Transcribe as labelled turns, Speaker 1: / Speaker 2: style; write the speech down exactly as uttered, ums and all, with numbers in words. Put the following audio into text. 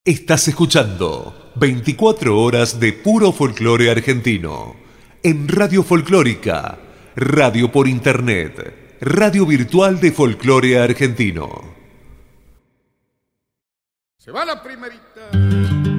Speaker 1: Estás escuchando veinticuatro horas de puro folclore argentino en Radio Folclórica, radio por internet, radio virtual de folclore argentino.
Speaker 2: Se va la primerita.